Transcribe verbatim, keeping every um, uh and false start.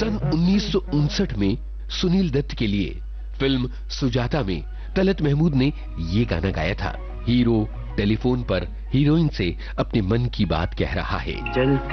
सन उन्नीस सौ उनसठ में सुनील दत्त के लिए फिल्म सुजाता में तलत महमूद ने ये गाना गाया था। हीरो टेलीफोन पर हीरोइन से अपने मन की बात कह रहा है।